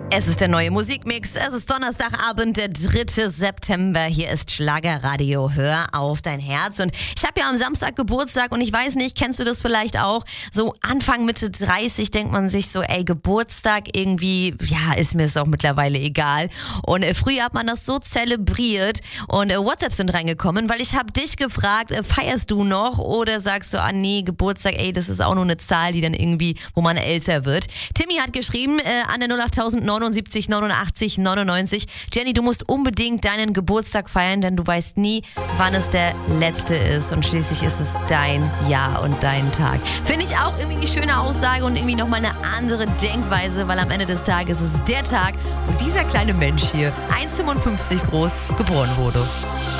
Es ist der neue Musikmix. Es ist Donnerstagabend, der 3. September. Hier ist Schlagerradio. Hör auf dein Herz. Und ich habe ja am Samstag Geburtstag und ich weiß nicht, kennst du das vielleicht auch? So Anfang, Mitte 30 denkt man sich so, ey, Geburtstag irgendwie, ja, ist mir es auch mittlerweile egal. Und früher hat man das so zelebriert und WhatsApps sind reingekommen, weil ich habe dich gefragt, feierst du noch oder sagst du, nee, Geburtstag, ey, das ist auch nur eine Zahl, die dann irgendwie, wo man älter wird. Timmy hat geschrieben an der 08000 79 89 99. Jenny, du musst unbedingt deinen Geburtstag feiern, denn du weißt nie, wann es der letzte ist. Und schließlich ist es dein Jahr und dein Tag. Finde ich auch irgendwie eine schöne Aussage und irgendwie nochmal eine andere Denkweise, weil am Ende des Tages ist es der Tag, wo dieser kleine Mensch hier, 1,55 groß, geboren wurde.